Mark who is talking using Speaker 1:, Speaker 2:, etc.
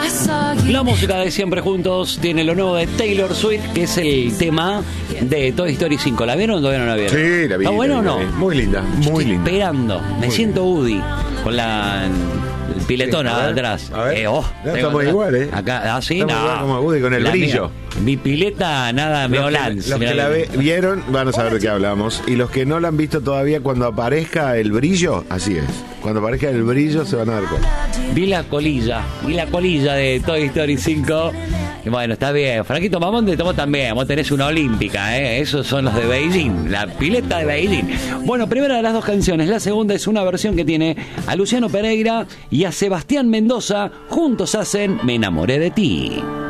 Speaker 1: La música de Siempre Juntos tiene lo nuevo de Taylor Swift, que es el tema de Toy Story 5. ¿La vieron o todavía no la vieron?
Speaker 2: Sí, la vi.
Speaker 1: ¿Está bueno o no?
Speaker 2: Muy linda, muy linda.
Speaker 1: Esperando. Me siento Woody con el piletón
Speaker 2: Sí, a ver,
Speaker 1: atrás.
Speaker 2: a ver.
Speaker 1: No,
Speaker 2: estamos igual, ¿eh?
Speaker 1: Acá, sí,
Speaker 2: estamos igual como Woody con el brillo.
Speaker 1: Mi pileta, nada, me
Speaker 2: Los que la vieron van a saber de qué hablamos. Y los que no la han visto todavía, cuando aparezca el brillo, así es. Cuando aparezca el brillo se van a dar cuenta.
Speaker 1: Vi la colilla de Toy Story 5. Y bueno, está bien. Franquito Mamonde tomó también. Vos tenés una olímpica, ¿eh? Esos son los de Beijing. La pileta de Beijing. Bueno, primera de las dos canciones. La segunda es una versión que tiene a Luciano Pereira y a Sebastián Mendoza. Juntos hacen Me enamoré de ti.